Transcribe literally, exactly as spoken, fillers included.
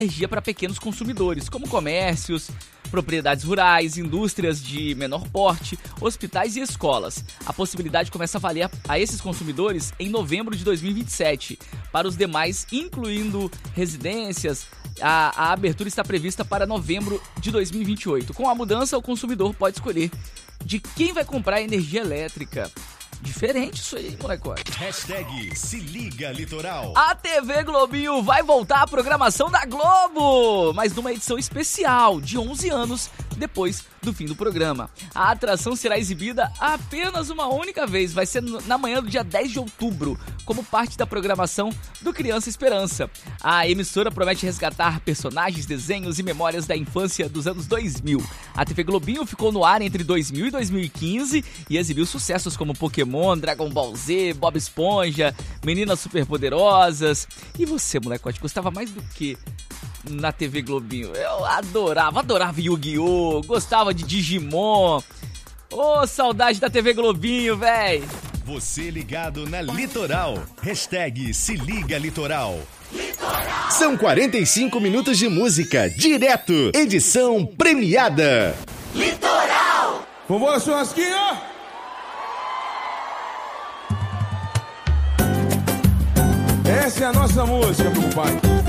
energia para pequenos consumidores, como comércios, propriedades rurais, indústrias de menor porte, hospitais e escolas. A possibilidade começa a valer a esses consumidores em novembro de dois mil e vinte e sete. Para os demais, incluindo residências, a, a abertura está prevista para novembro de dois mil e vinte e oito. Com a mudança, o consumidor pode escolher de quem vai comprar energia elétrica. Diferente isso aí, molecote. Hashtag Se Liga Litoral. A T V Globinho vai voltar à programação da Globo, mas numa edição especial de onze anos depois do fim do programa. A atração será exibida apenas uma única vez, vai ser na manhã do dia dez de outubro, como parte da programação do Criança Esperança. A emissora promete resgatar personagens, desenhos e memórias da infância dos anos dois mil. A T V Globinho ficou no ar entre dois mil e dois mil e quinze e exibiu sucessos como Pokémon, Dragon Ball Z, Bob Esponja, Meninas Superpoderosas. E você, molecote, gostava mais do que na T V Globinho? Eu adorava, adorava Yu-Gi-Oh!, gostava de Digimon. Ô, oh, saudade da T V Globinho, véi. Você ligado na Litoral. Hashtag Se Liga Litoral. Litoral. São quarenta e cinco minutos de música, direto. Edição premiada. Litoral. Vambora, churrasquinho! Essa é a nossa música, meu pai.